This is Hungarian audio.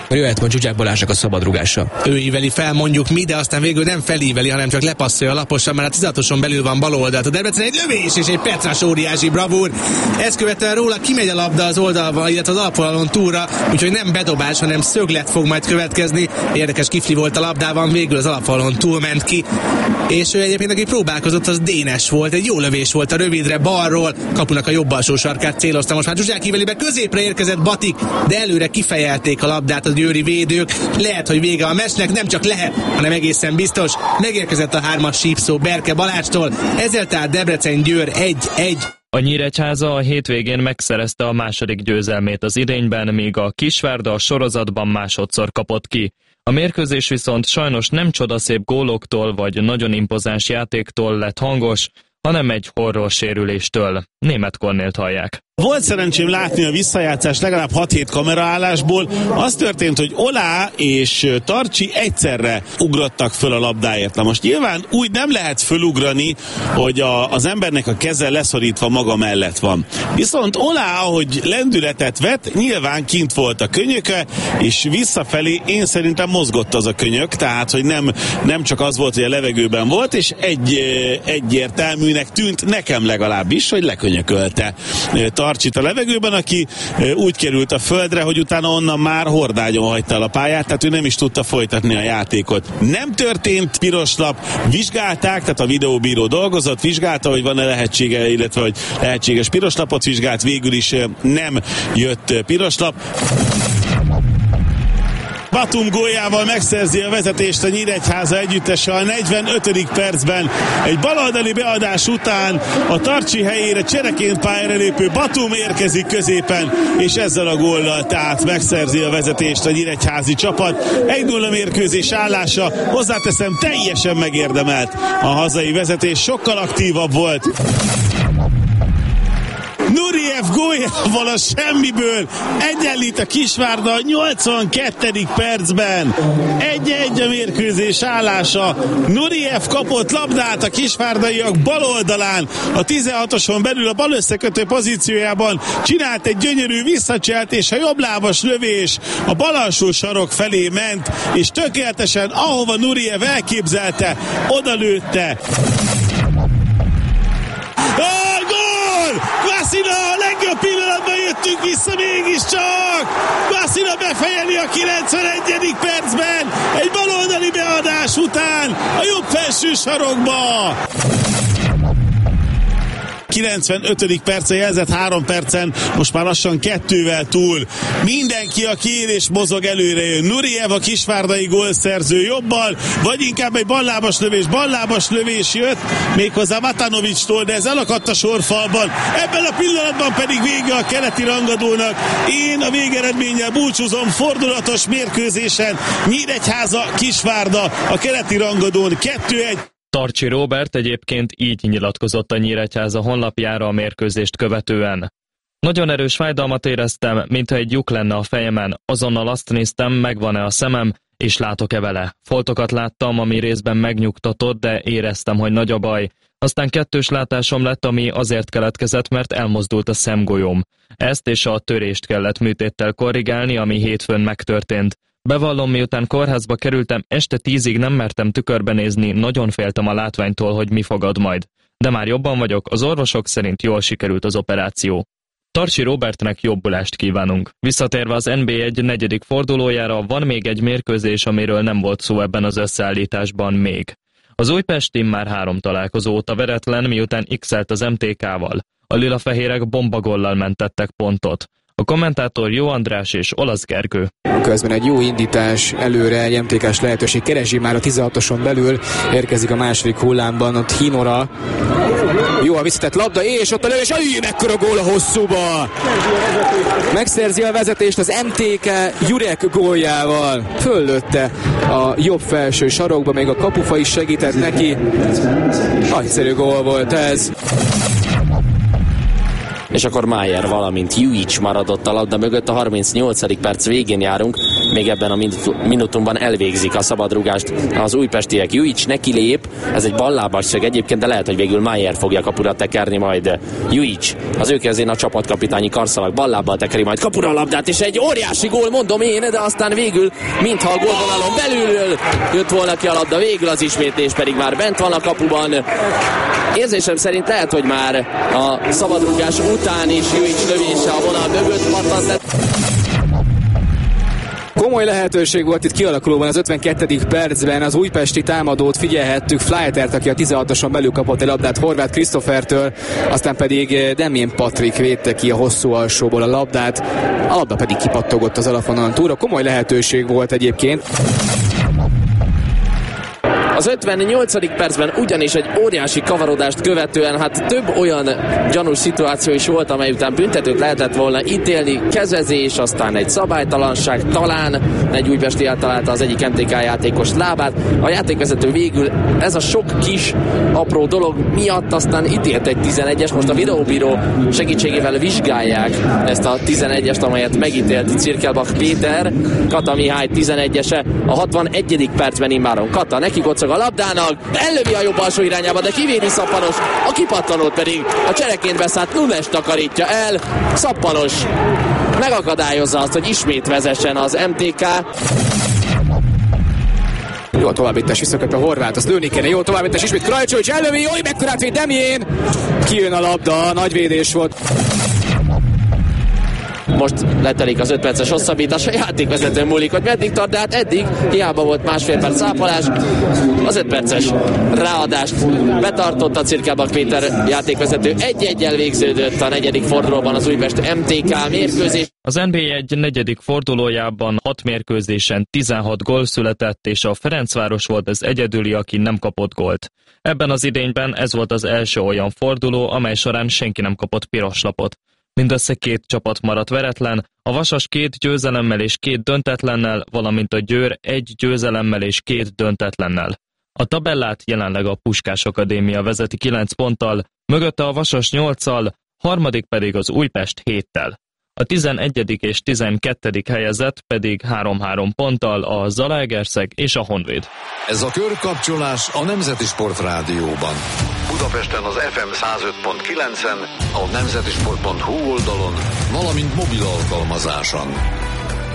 Jöhet majd Zsuzsák Balázsnak a szabadrugása. Ő íveli fel, mondjuk mi, de aztán végül nem felíveli, hanem csak lepasszolja laposan, mert a 16-oson belül van bal oldalt. A Debrecen egy lövés és egy Petrás óriási bravúr. Ezt követően róla kimegy a labda az oldalba, illetve az alapvonalon túlra, úgyhogy nem bedobás, hanem szöglet fog majd következni. Érdekes kifli volt a labdában, végül az alapvonalon túlment ki. És ő egyébként, aki próbálkozott, az Dénes volt. Egy jó lövés volt a rövidre balról, kapunak a jobb alsó sarkát célozta. Most már Zsuzsák íveli be, középre érkezett Batik, de előre kifejelték a labdát a győri védők. Lehet, hogy vége a meccsnek, nem csak lehet, hanem egészen biztos. Megérkezett a 3-as sípszó Berke Balázstól, ezzel tehát Debrecen-Győr 1-1. A Nyíregyháza a hétvégén megszerezte a második győzelmét az idényben, míg a Kisvárda a sorozatban másodszor kapott ki. A mérkőzés viszont sajnos nem csodaszép góloktól vagy nagyon impozáns játéktól lett hangos, hanem egy horror sérüléstől. Németh Kornélt hallják. Volt szerencsém látni a visszajátszást legalább 6-7 kameraállásból. Az történt, hogy Olá és Tarcsi egyszerre ugrottak föl a labdáért. Na most nyilván úgy nem lehet fölugrani, hogy az embernek a keze leszorítva maga mellett van. Viszont Olá, ahogy lendületet vett, nyilván kint volt a könyöke, és visszafelé én szerintem mozgott az a könyök, tehát hogy nem csak az volt, hogy a levegőben volt, és egyértelműnek tűnt nekem legalábbis, hogy lekönyökölte Tarcsit a levegőben, aki úgy került a földre, hogy utána onnan már hordágyon hagyta el a pályát, tehát ő nem is tudta folytatni a játékot. Nem történt piros lap, vizsgálták, tehát a videóbíró dolgozott, vizsgálta, hogy van-e lehetsége, illetve hogy lehetséges piros lapot vizsgált, végül is nem jött piros lap. Batum góljával megszerzi a vezetést a Nyíregyháza együttese a 45. percben. Egy baloldali beadás után a Tarcsi helyére csereként pályára lépő Batum érkezik középen, és ezzel a góllal tehát megszerzi a vezetést a nyíregyházi csapat. 1-0 mérkőzés állása, hozzáteszem, teljesen megérdemelt. A hazai vezetés sokkal aktívabb volt. Nureyev góljával a semmiből egyenlít a Kisvárda a 82. percben. 1-1 a mérkőzés állása. Nureyev kapott labdát a kisvárdaiak bal oldalán. A 16-oson belül a bal összekötő pozíciójában csinált egy gyönyörű visszacselt, és a jobblábas lövés a bal alsó sarok felé ment, és tökéletesen ahova Nureyev elképzelte, oda lőtte. Kvasina, a legjobb pillanatban jöttünk vissza mégiscsak! Kvasina befejeli a 91. percben egy baloldali beadás után a jobb felső sarokba! 95. perce jelzett 3 percen, most már lassan 2-vel túl. Mindenki, aki él és mozog, előre jön. Nureyev a kisvárdai gólszerző jobbal, vagy inkább egy ballábas lövés jött, méghozzá Matanovicstól, de ez elakadt a sorfalban. Ebben a pillanatban pedig vége a keleti rangadónak. Én a végeredménnyel búcsúzom fordulatos mérkőzésen. Nyíregyháza, Kisvárda a keleti rangadón 2-1. Tarcsi Róbert egyébként így nyilatkozott a Nyíregyháza honlapjára a mérkőzést követően. Nagyon erős fájdalmat éreztem, mintha egy lyuk lenne a fejemen. Azonnal azt néztem, megvan-e a szemem, és látok-e vele. Foltokat láttam, ami részben megnyugtatott, de éreztem, hogy nagy a baj. Aztán kettős látásom lett, ami azért keletkezett, mert elmozdult a szemgolyóm. Ezt és a törést kellett műtéttel korrigálni, ami hétfőn megtörtént. Bevallom, miután kórházba kerültem, este 10-ig nem mertem tükörbe nézni, nagyon féltem a látványtól, hogy mi fogad majd. De már jobban vagyok, az orvosok szerint jól sikerült az operáció. Tarcsi Róbertnek jobbulást kívánunk. Visszatérve az NB1 negyedik fordulójára, van még egy mérkőzés, amiről nem volt szó ebben az összeállításban még. Az újpesti már 3 találkozó óta veretlen, miután x-elt az MTK-val. A lilafehérek bombagollal mentettek pontot. A kommentátor Jó András és Olasz Gergő. Közben egy jó indítás előre, egy MTK-s lehetőség keresi már a 16-oson belül, érkezik a második hullámban, ott Hinora. Jó a visszatett labda, és ott a lövés, mekkora gól a hosszúba! Megszerzi a vezetést az MTK Jurek góljával. Föllőtte a jobb felső sarokba, még a kapufa is segített neki. Nagyszerű gól volt ez. És akkor Májer, valamint Juic maradott a labda mögött, a 38. perc végén járunk, még ebben a minutumban elvégzik a szabadrugást az újpestiek. Juic neki lép, ez egy ballábas szög egyébként, de lehet, hogy végül Mayer fogja kapura tekerni majd. Juic, az ő kezén a csapatkapitányi karszalag, ballábbal tekeri majd kapura a labdát, és egy óriási gól, mondom én, de aztán végül, mintha a gólvonalon belülről jött volna ki a labda, végül az ismétlés pedig már bent van a kapuban. Érzésem szerint lehet, hogy már a szabadrúgás után is Juic lövése a vonal mögött pattant. Komoly lehetőség volt itt kialakulóban az 52. percben, az újpesti támadót figyelhettük, Flytert, aki a 16-oson belül kapott egy labdát Horváth Krisztofertől, aztán pedig Demjén Patrik védte ki a hosszú alsóból a labdát, a labda pedig kipattogott az alapvonalon túlra. Komoly lehetőség volt egyébként. Az 58. percben ugyanis egy óriási kavarodást követően több olyan gyanús szituáció is volt, amely után büntetőt lehetett volna ítélni, kezezés, aztán egy szabálytalanság, talán egy újpesti eltalálta az egyik MTK játékos lábát. A játékvezető végül ez a sok kis apró dolog miatt aztán ítélt egy 11-es, most a videóbíró segítségével vizsgálják ezt a 11-est, amelyet megítélt Cirkelbach Péter, Kata Mihály 11-ese, a 61. percben immáron Kata neki kocog a labdának, ellövi a jobb alsó irányába, de kivédi Szappanos, a kipattanót pedig a csereként beszállt Nunes takarítja el. Szappanos megakadályozza azt, hogy ismét vezessen az MTK. Jó továbbítás, visszaköp a Horváth, azt lőni kéne, jó továbbítás, ismét Krajcsovics ellövi, oly mekkorát véd Demjén, kijön a labda, nagy védés volt. Most letelik az 5 perces hosszabbítás, a játékvezető múlik, hogy meddig tart, de eddig hiába volt másfél perc szápolás. Az 5 perces ráadást betartotta Cirkelbach Péter játékvezető. 1-1-jel végződött a negyedik fordulóban az Újpest MTK mérkőzés. Az NB1 negyedik fordulójában 6 mérkőzésen 16 gól született, és a Ferencváros volt az egyedüli, aki nem kapott gólt. Ebben az idényben ez volt az első olyan forduló, amely során senki nem kapott piros lapot. Mindössze 2 csapat maradt veretlen, a Vasas 2 győzelemmel és 2 döntetlennel, valamint a Győr 1 győzelemmel és 2 döntetlennel. A tabellát jelenleg a Puskás Akadémia vezeti 9 ponttal, mögötte a Vasas 8-al, harmadik pedig az Újpest 7-tel. A 11. és 12. helyezett pedig 3-3 ponttal a Zalaegerszeg és a Honvéd. Ez a körkapcsolás a Nemzeti Sport Rádióban. Budapesten az FM 105.9-en, a nemzetisport.hu oldalon, valamint mobil alkalmazáson.